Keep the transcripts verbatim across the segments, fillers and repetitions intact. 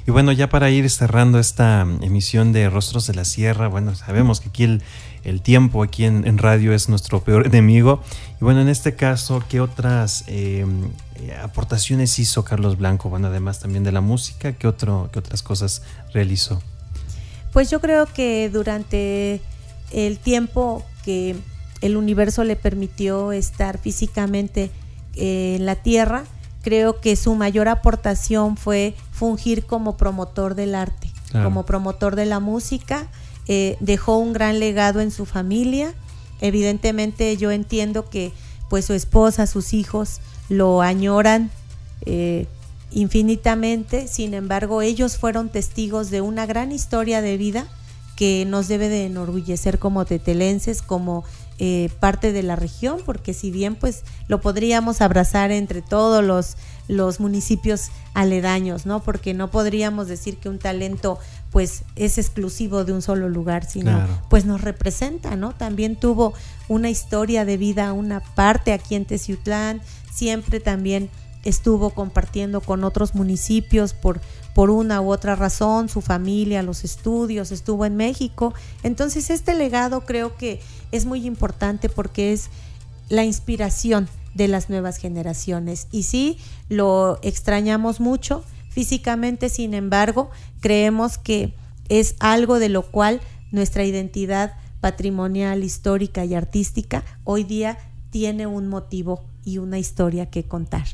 Y bueno, ya para ir cerrando esta emisión de Rostros de la Sierra, bueno, sabemos que aquí el, el tiempo aquí en, en radio es nuestro peor enemigo. Y bueno, en este caso, ¿qué otras eh, aportaciones hizo Carlos Blanco? Bueno, además también de la música, ¿qué, otro, qué otras cosas realizó? Pues yo creo que durante el tiempo que el universo le permitió estar físicamente eh, en la Tierra, creo que su mayor aportación fue fungir como promotor del arte, claro. como promotor de la música. Eh, dejó un gran legado en su familia. Evidentemente yo entiendo que pues su esposa, sus hijos lo añoran eh, infinitamente. Sin embargo, ellos fueron testigos de una gran historia de vida que nos debe de enorgullecer como tetelenses, como eh, parte de la región, porque si bien pues lo podríamos abrazar entre todos los, los municipios aledaños, ¿no? Porque no podríamos decir que un talento pues es exclusivo de un solo lugar, sino claro. pues nos representa, ¿no? También tuvo una historia de vida, una parte aquí en Teciutlán, siempre también estuvo compartiendo con otros municipios por, por una u otra razón, su familia, los estudios, estuvo en México. Entonces este legado creo que es muy importante porque es la inspiración de las nuevas generaciones. Y sí, lo extrañamos mucho físicamente, sin embargo, creemos que es algo de lo cual nuestra identidad patrimonial, histórica y artística hoy día tiene un motivo y una historia que contar.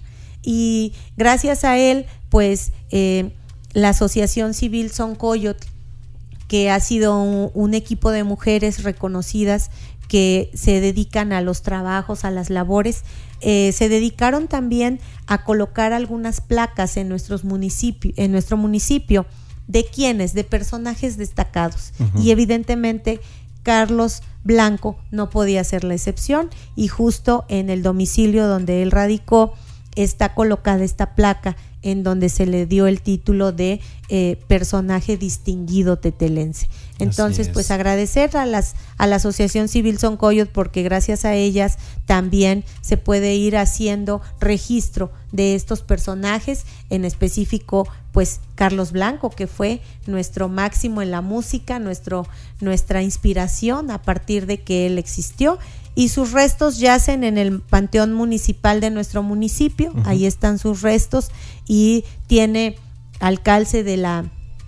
Y gracias a él, pues eh, la Asociación Civil Zoncoyotl, que ha sido un, un equipo de mujeres reconocidas que se dedican a los trabajos, a las labores, eh, se dedicaron también a colocar algunas placas en nuestros municipios, en nuestro municipio, de quienes, de personajes destacados. Uh-huh. Y evidentemente Carlos Blanco no podía ser la excepción, y justo en el domicilio donde él radicó está colocada esta placa en donde se le dio el título de eh, personaje distinguido tetelense. Entonces, pues agradecer a las a la Asociación Civil Zoncoyotl, porque gracias a ellas también se puede ir haciendo registro de estos personajes, en específico pues Carlos Blanco, que fue nuestro máximo en la música, nuestro nuestra inspiración a partir de que él existió. Y sus restos yacen en el panteón municipal de nuestro municipio. Uh-huh. Ahí están sus restos, y tiene al calce de la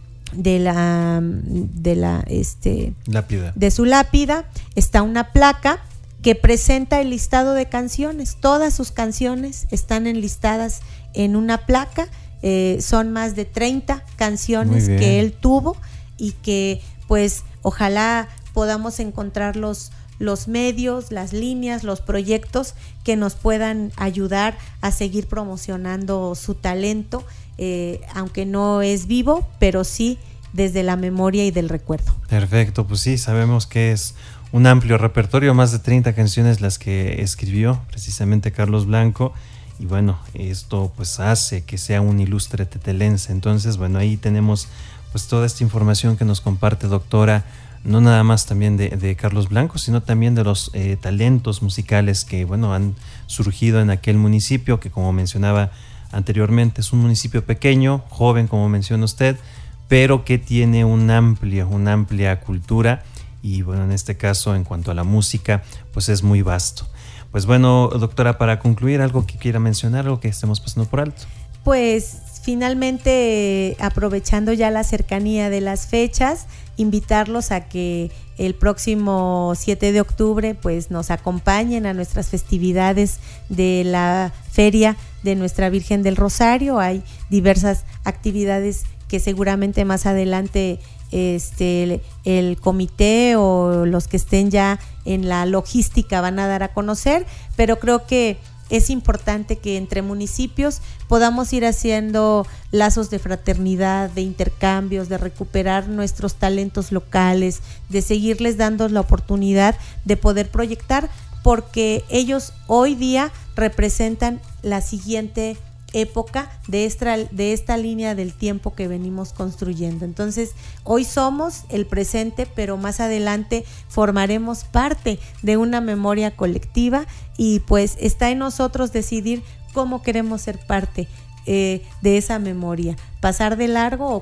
de la de la este lápida. de su lápida está una placa que presenta el listado de canciones. Todas sus canciones están enlistadas en una placa. Eh, son más de treinta canciones que él tuvo, y que pues ojalá podamos encontrar los los medios, las líneas, los proyectos que nos puedan ayudar a seguir promocionando su talento, eh, aunque no es vivo, pero sí desde la memoria y del recuerdo. Perfecto, pues sí, sabemos que es un amplio repertorio, más de treinta canciones las que escribió precisamente Carlos Blanco, y bueno, esto pues hace que sea un ilustre tetelense. Entonces, bueno, ahí tenemos pues toda esta información que nos comparte, doctora, no nada más también de, de Carlos Blanco, sino también de los eh, talentos musicales que, bueno, han surgido en aquel municipio, que como mencionaba anteriormente, es un municipio pequeño, joven, como menciona usted, pero que tiene un amplio, una amplia cultura, y bueno, en este caso, en cuanto a la música, pues es muy vasto. Pues bueno, doctora, para concluir, algo que quiera mencionar, algo que estemos pasando por alto. Pues finalmente, aprovechando ya la cercanía de las fechas, invitarlos a que el próximo siete de octubre pues nos acompañen a nuestras festividades de la Feria de Nuestra Virgen del Rosario. Hay diversas actividades que seguramente más adelante este el, el comité o los que estén ya en la logística van a dar a conocer, pero creo que es importante que entre municipios podamos ir haciendo lazos de fraternidad, de intercambios, de recuperar nuestros talentos locales, de seguirles dando la oportunidad de poder proyectar, porque ellos hoy día representan la siguiente época de esta, de esta línea del tiempo que venimos construyendo. Entonces, hoy somos el presente, pero más adelante formaremos parte de una memoria colectiva, y pues está en nosotros decidir cómo queremos ser parte eh, de esa memoria, pasar de largo o